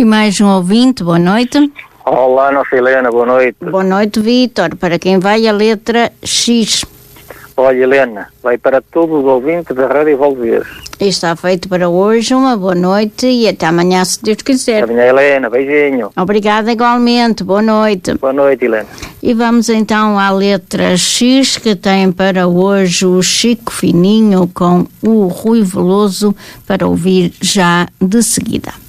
E mais um ouvinte, boa noite. Olá, nossa Helena, boa noite. Boa noite, Vítor. Para quem vai a letra X? Olha, Helena, vai para todos os ouvintes da Rádio Valdevez. E está feito para hoje. Uma boa noite e até amanhã, se Deus quiser. Até amanhã, Helena. Beijinho. Obrigada igualmente. Boa noite. Boa noite, Helena. E vamos então à letra X, que tem para hoje o Chico Fininho com o Rui Veloso, para ouvir já de seguida.